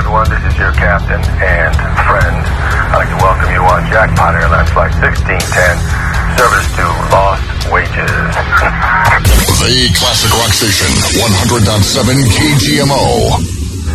everyone. This is your captain and friend. I'd like to welcome you on Jackpot Airlines Flight 1610, service to Lost Wages. The Classic Rock Station, 100.7 KGMO.